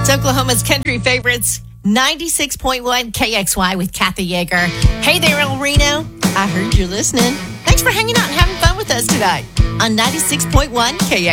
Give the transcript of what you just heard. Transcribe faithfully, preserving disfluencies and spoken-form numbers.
It's Oklahoma's country favorites, ninety-six point one K X Y with Kathy Yeager. Hey there, El Reno. I heard you're listening. Thanks for hanging out and having fun with us tonight on ninety-six point one K X Y.